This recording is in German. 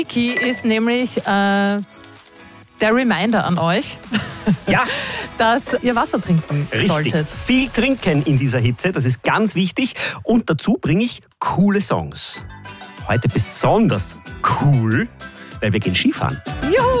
Niki ist nämlich der Reminder an euch, Ja, dass ihr Wasser trinken richtig. solltet. Viel trinken in dieser Hitze, das ist ganz wichtig. Und dazu bringe ich coole Songs. Heute besonders cool, weil wir gehen Skifahren. Juhu!